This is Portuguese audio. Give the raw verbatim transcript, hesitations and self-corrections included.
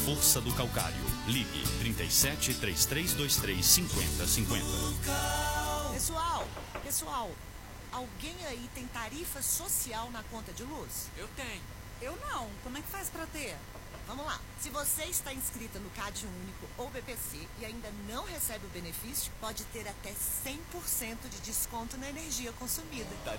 força do calcário. Ligue trinta e sete, três três dois três, cinquenta cinquenta. Pessoal, pessoal, alguém aí tem tarifa social na conta de luz? Eu tenho. Eu não. Como é que faz pra ter? Vamos lá. Se você está inscrita no CAD Único ou B P C e ainda não recebe o benefício, pode ter até cem por cento de desconto na energia consumida.